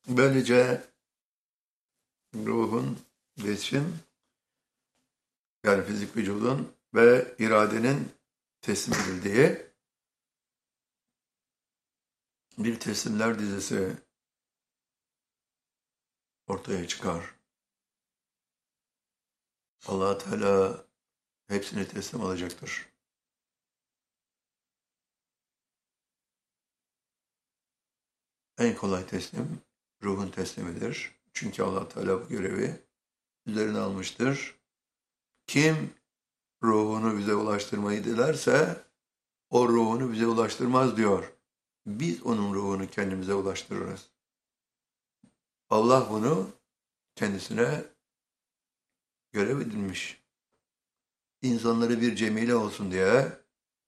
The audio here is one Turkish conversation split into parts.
Böylece ruhun, cisim, yani fizik vücudun ve iradenin teslim edildiği bir teslimler dizisi ortaya çıkar. Allah Teala hepsini teslim alacaktır. En kolay teslim ruhun teslimidir. Çünkü Allah Teala bu görevi üzerine almıştır. Kim ruhunu bize ulaştırmayı dilerse o ruhunu bize ulaştırmaz diyor. Biz onun ruhunu kendimize ulaştırırız. Allah bunu kendisine görev edilmiş. İnsanları bir cemile olsun diye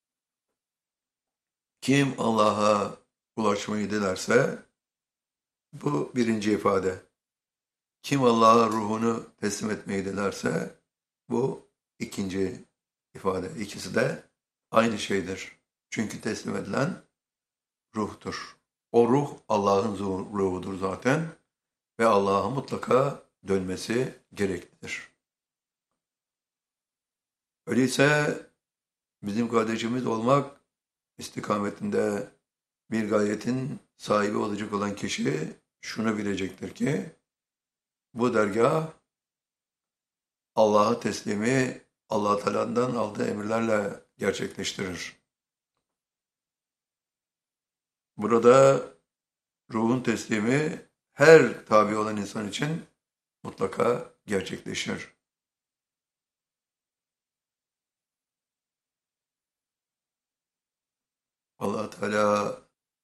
kim Allah'a ulaşmayı dilerse bu birinci ifade. Kim Allah'a ruhunu teslim etmeyi dilerse bu ikinci ifade. İkisi de aynı şeydir. Çünkü teslim edilen ruhtur. O ruh Allah'ın ruhudur zaten ve Allah'a mutlaka dönmesi gereklidir. Öyleyse bizim kardeşimiz olmak istikametinde bir gayetin sahibi olacak olan kişi şunu bilecektir ki bu dergah Allah'a teslimi Allah Teala'dan aldığı emirlerle gerçekleştirir. Burada ruhun teslimi her tabi olan insan için mutlaka gerçekleşir. Allah Teala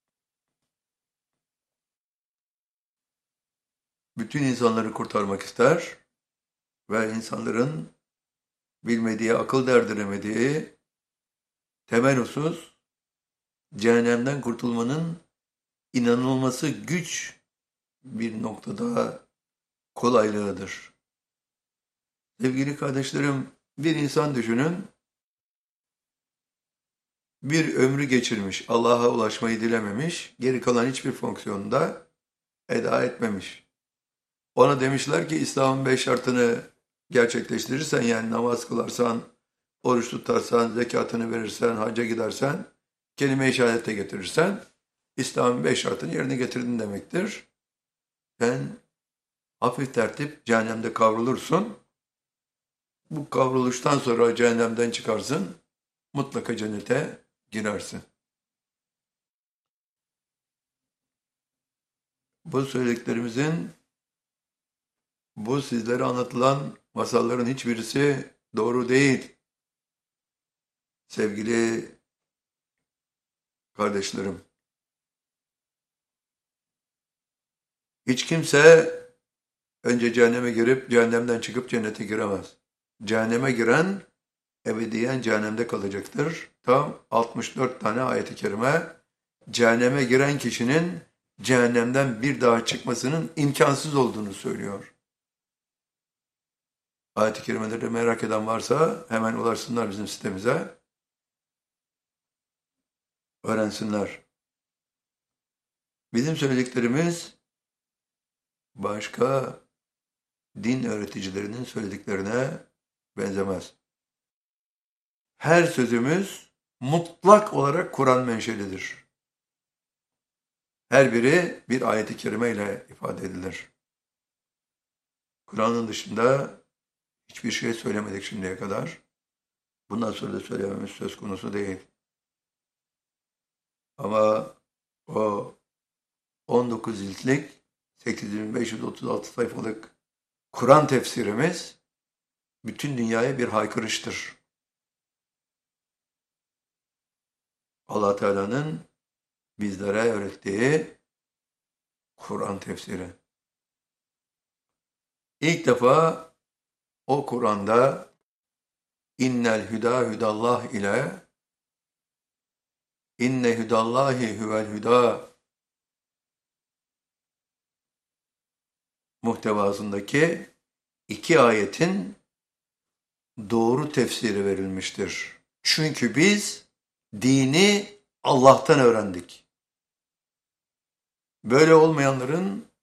bütün insanları kurtarmak ister ve insanların bilmediği, akıl erdiremediği temel husus cehennemden kurtulmanın inanılması güç bir noktada kolaylığıdır. Sevgili kardeşlerim, bir insan düşünün, bir ömrü geçirmiş, Allah'a ulaşmayı dilememiş, geri kalan hiçbir fonksiyonda eda etmemiş. Ona demişler ki İslam'ın 5 şartını gerçekleştirirsen, yani namaz kılarsan, oruç tutarsan, zekatını verirsen, hacca gidersen, kelime-i şehadete getirirsen, İslam'ın 5 şartını yerine getirdin demektir. Sen hafif tertip cehennemde kavrulursun. Bu kavruluştan sonra cehennemden çıkarsın, mutlaka cennete girersin. Bu söylediklerimizin, bu sizlere anlatılan masalların hiçbirisi doğru değil. Sevgili kardeşlerim, hiç kimse önce cehenneme girip cehennemden çıkıp cennete giremez. Cehenneme giren ebediyen cehennemde kalacaktır. Tam 64 tane ayet-i kerime cehenneme giren kişinin cehennemden bir daha çıkmasının imkansız olduğunu söylüyor. Ayet-i kerimeleri merak eden varsa hemen ulaşsınlar bizim sitemize. Öğrensinler. Bizim söylediklerimiz başka din öğreticilerinin söylediklerine benzemez. Her sözümüz mutlak olarak Kur'an menşelidir. Her biri bir ayet-i kerime ile ifade edilir. Kur'an'ın dışında hiçbir şey söylemedik şimdiye kadar. Bundan sonra da söylememiz söz konusu değil. Ama o 19 ciltlik 8536 sayfalık Kur'an tefsirimiz bütün dünyaya bir haykırıştır. Allah Teala'nın bizlere öğrettiği Kur'an tefsiri. İlk defa o Kur'an'da innel hüda hüdallah ile inne hüdallahi huvel hüda muhtevasındaki 2 ayetin doğru tefsiri verilmiştir. Çünkü biz dini Allah'tan öğrendik. Böyle olmayanların